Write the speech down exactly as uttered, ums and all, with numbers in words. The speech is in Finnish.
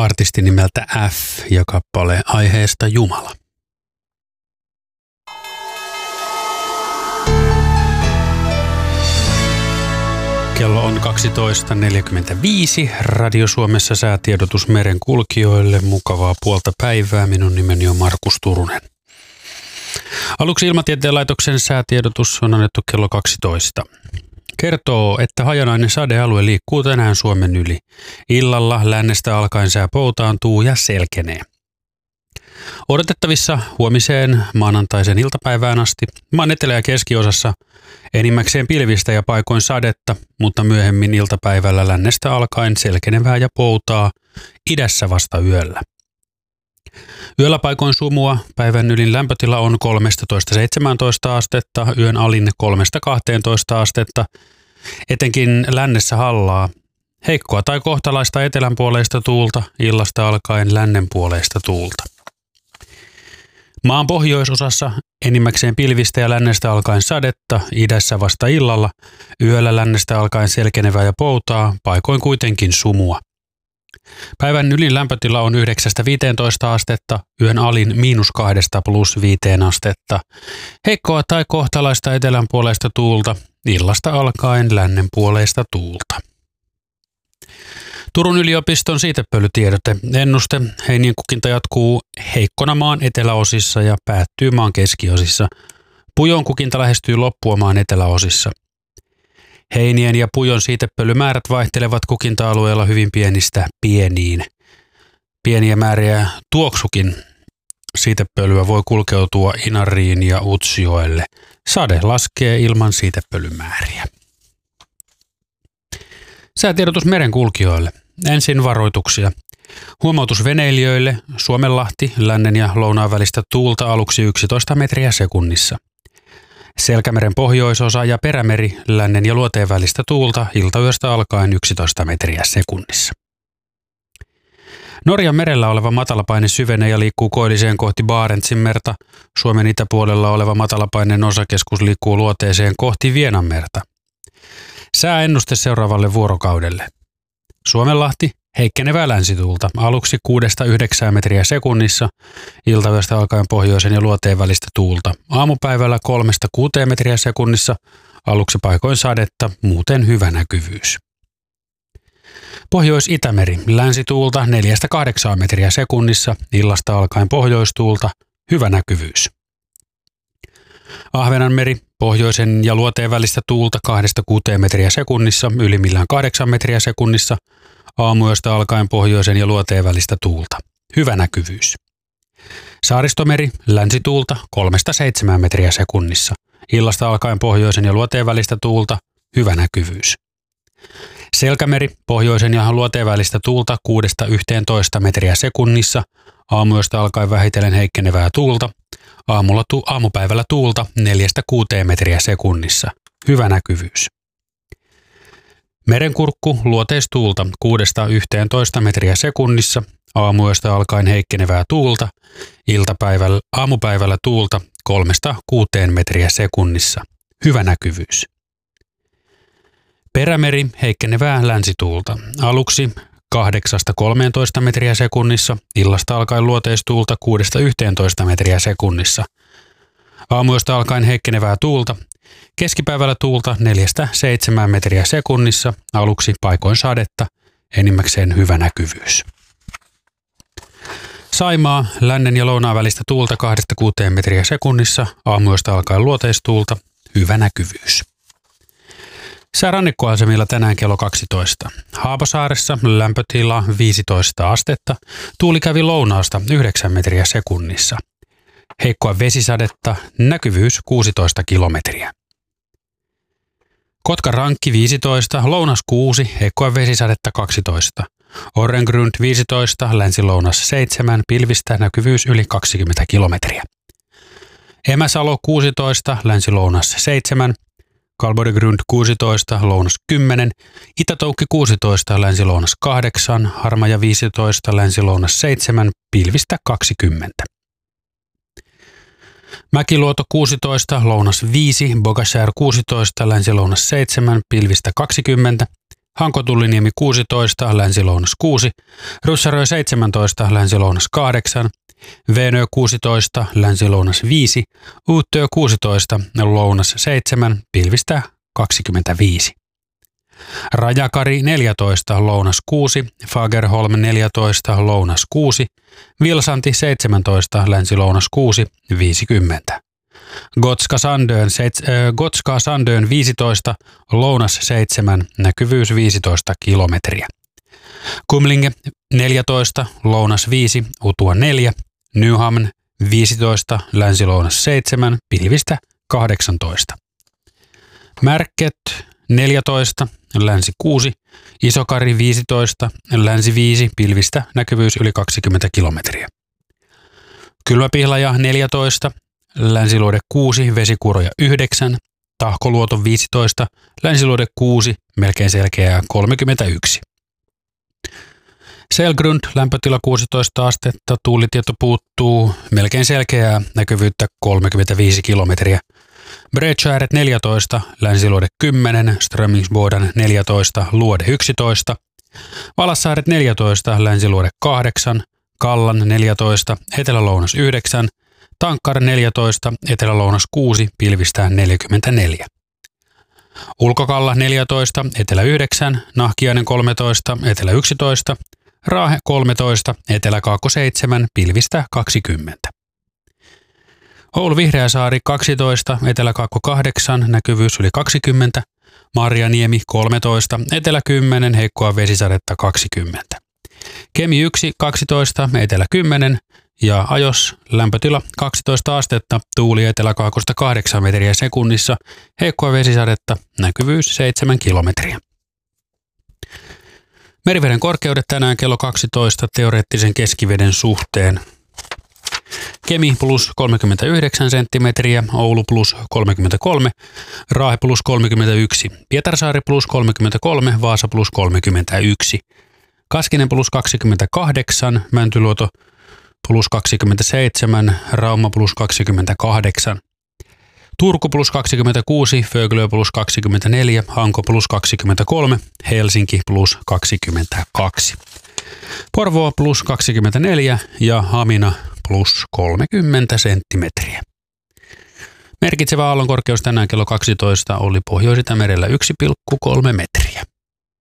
artisti nimeltä F ja kappale aiheesta Jumala. Kello on kaksitoista neljäkymmentäviisi. Radio Suomessa säätiedotus merenkulkijoille. Mukavaa puolta päivää. Minun nimeni on Markus Turunen. Aluksi Ilmatieteen laitoksen säätiedotus on annettu kello kaksitoista. Kertoo, että hajanainen sadealue liikkuu tänään Suomen yli. Illalla lännestä alkaen sää poutaantuu ja selkenee. Odotettavissa huomiseen maanantaisen iltapäivään asti maan etelä- ja keskiosassa enimmäkseen pilvistä ja paikoin sadetta, mutta myöhemmin iltapäivällä lännestä alkaen selkenevää ja poutaa, idässä vasta yöllä. Yöllä paikoin sumua, päivän ylin lämpötila on kolmetoista seitsemäntoista astetta, yön alin kolmesta kahteentoista astetta, etenkin lännessä hallaa. Heikkoa tai kohtalaista etelänpuoleista tuulta, illasta alkaen lännenpuoleista tuulta. Maan pohjoisosassa enimmäkseen pilvistä ja lännestä alkaen sadetta, idässä vasta illalla, yöllä lännestä alkaen selkenevää ja poutaa, paikoin kuitenkin sumua. Päivän ylin lämpötila on yhdeksästä viiteentoista astetta, yön alin miinus kahdesta plus viiteen astetta. Heikkoa tai kohtalaista etelänpuoleista tuulta, illasta alkaen lännenpuoleista tuulta. Turun yliopiston siitepölytiedote. Ennuste. Heinien kukinta jatkuu heikkona maan eteläosissa ja päättyy maan keskiosissa. Pujon kukinta lähestyy loppua maan eteläosissa. Heinien ja pujon siitepölymäärät vaihtelevat kukinta-alueella hyvin pienistä pieniin. Pieniä määriä tuoksukin siitepölyä voi kulkeutua Inariin ja Utsjoelle. Sade laskee ilman siitepölymääriä. Säätiedotus merenkulkijoille. Ensin varoituksia. Huomautus veneilijöille. Suomenlahti, lännen ja lounaan välistä tuulta aluksi yksitoista metriä sekunnissa. Selkämeren pohjoisosa ja perämeri, lännen ja luoteen välistä tuulta iltayöstä alkaen yksitoista metriä sekunnissa. Norjan merellä oleva matalapaine syvenee ja liikkuu koilliseen kohti Barentsin merta. Suomen itäpuolella oleva matalapaineen osakeskus liikkuu luoteeseen kohti Vienanmerta. Sääennuste seuraavalle vuorokaudelle. Suomenlahti, heikkenevää länsituulta, aluksi kuudesta yhdeksään metriä sekunnissa, iltayöstä alkaen pohjoisen ja luoteen välistä tuulta, aamupäivällä kolmesta kuuteen metriä sekunnissa, aluksi paikoin sadetta, muuten hyvä näkyvyys. Pohjois-Itämeri, länsituulta neljästä kahdeksaan metriä sekunnissa, illasta alkaen pohjoistuulta, hyvä näkyvyys. Ahvenanmeri, pohjoisen ja luoteen välistä tuulta kahdesta kuuteen metriä sekunnissa, ylimmillään kahdeksan metriä sekunnissa, aamuyöstä alkaen pohjoisen ja luoteen välistä tuulta. Hyvä näkyvyys. Saaristomeri, länsituulta kolmesta seitsemään metriä sekunnissa, illasta alkaen pohjoisen ja luoteen välistä tuulta. Hyvä näkyvyys. Selkämeri, pohjoisen ja luoteen välistä tuulta kuudesta yhteentoista metriä sekunnissa, aamuyöstä alkaen vähitellen heikkenevää tuulta. Aamulla tu- aamupäivällä tuulta neljästä kuuteen metriä sekunnissa. Hyvä näkyvyys. Merenkurkku, luoteistuulta kuudesta yhteentoista metriä sekunnissa. Aamuyöstä alkaen heikkenevää tuulta. Iltapäivällä, aamupäivällä tuulta kolmesta kuuteen metriä sekunnissa. Hyvä näkyvyys. Perämeri, heikkenevää länsituulta. Aluksi kahdeksasta kolmeentoista metriä sekunnissa, illasta alkaen luoteistuulta kuudesta yhteentoista metriä sekunnissa. Aamuyöstä alkaen heikkenevää tuulta, keskipäivällä tuulta neljästä seitsemään metriä sekunnissa, aluksi paikoin sadetta, enimmäkseen hyvä näkyvyys. Saimaa, lännen ja lounaan välistä tuulta kahdesta kuuteen metriä sekunnissa, aamuyöstä alkaen luoteistuulta, hyvä näkyvyys. Sää rannikkoasemilla tänään kello kaksitoista. Haapasaaressa lämpötila viisitoista astetta, tuuli kävi lounaasta yhdeksän metriä sekunnissa. Heikkoa vesisadetta, näkyvyys kuusitoista kilometriä. Kotka-Rankki viisitoista, lounas kuusi, heikkoa vesisadetta kaksitoista. Orrengrund viisitoista, länsi-lounas seitsemän, pilvistä, näkyvyys yli kaksikymmentä kilometriä. Emäsalo kuusitoista, länsi-lounas seitsemän. Kalbodegrund kuusitoista, lounas kymmenen, Itä-Toukki kuusitoista, länsi-lounas kahdeksan, Harmaja viisitoista, länsi-lounas seitsemän, pilvistä kaksikymmentä. Mäkiluoto kuusitoista, lounas viisi, Bogashär kuusitoista, länsi-lounas seitsemän, pilvistä kaksikymmentä, Hanko Tulliniemi kuusitoista, Länsi-Lounas kuusi, Ryssärö seitsemäntoista, Länsi-Lounas kahdeksan, Veenö kuusitoista, Länsi-Lounas viisi, Uuttöö kuusitoista, Lounas seitsemän, pilvistä kaksikymmentäviisi. Rajakari neljätoista, Lounas kuusi, Fagerholm neljätoista, Lounas kuusi, Vilsanti seitsemäntoista, Länsi-Lounas kuusi, viisikymmentä. Gotska Sandön, seit, äh, Gotska Sandön viisitoista, Lounas seitsemän, näkyvyys viisitoista kilometriä. Kumlinge neljätoista, Lounas viisi, Utua neljä, Nyhamn viisitoista, Länsi-Lounas seitsemän, pilvistä kahdeksantoista. Märket neljätoista, Länsi kuusi, Isokari viisitoista, Länsi viisi, pilvistä näkyvyys yli kaksikymmentä kilometriä. Kylmäpihlaja neljätoista, Länsiluode kuusi, Vesikuuroja yhdeksän, Tahkoluoto viisitoista, Länsiluode kuusi, melkein selkeää kolmekymmentäyksi. Selgrund, lämpötila kuusitoista astetta, tuulitieto puuttuu, melkein selkeää, näkyvyyttä kolmekymmentäviisi kilometriä. Bredshäret neljätoista, Länsiluode kymmenen, Strömingsboden neljätoista, Luode yksitoista, Valassaaret neljätoista, Länsiluode kahdeksan, Kallan neljätoista, Etelä-Lounas yhdeksän, Tankkar neljätoista, Etelä-Lounas kuusi, pilvistään neljäkymmentäneljä. Ulkokalla neljätoista, Etelä yhdeksän, Nahkiainen kolmetoista, Etelä yksitoista, Raahe kolmetoista, Etelä-Kaakko seitsemän, pilvistä kaksikymmentä. Oulu Vihreäsaari kaksitoista, Etelä-Kaakko kahdeksan, näkyvyys yli kaksikymmentä, Marjaniemi kolmetoista, Etelä kymmenen, heikkoa vesisadetta kaksikymmentä. Kemi yksi, kaksitoista, Etelä kymmenen ja Ajos, lämpötila kaksitoista astetta, tuuli Etelä-Kaakosta kahdeksan metriä sekunnissa, heikkoa vesisadetta, näkyvyys seitsemän kilometriä. Meriveden korkeudet tänään kello kaksitoista teoreettisen keskiveden suhteen. Kemi plus kolmekymmentäyhdeksän senttimetriä, Oulu plus kolmekymmentäkolme, Raahe plus kolmekymmentäyksi, Pietarsaari plus kolmekymmentäkolme, Vaasa plus kolmekymmentäyksi, Kaskinen plus kaksikymmentäkahdeksan, Mäntyluoto plus kaksikymmentäseitsemän, Rauma plus kaksikymmentäkahdeksan, Turku plus kaksikymmentäkuusi, Föglö plus kaksikymmentäneljä, Hanko plus kaksikymmentäkolme, Helsinki plus kaksikymmentäkaksi. Porvoo plus kaksikymmentäneljä ja Hamina plus kolmekymmentä senttimetriä. Merkitsevä aallonkorkeus tänään kello kaksitoista oli Pohjois-Itämerellä yksi pilkku kolme metriä.